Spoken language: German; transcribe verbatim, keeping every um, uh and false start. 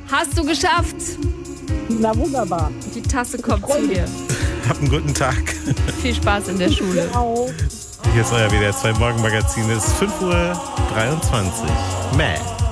Hast du geschafft. Na wunderbar. Die Tasse kommt zu dir. Habt einen guten Tag. Viel Spaß in der Schule. Auch. Hier ist euer W D R zwei Morgenmagazin. Es ist fünf Uhr dreiundzwanzig. Mäh.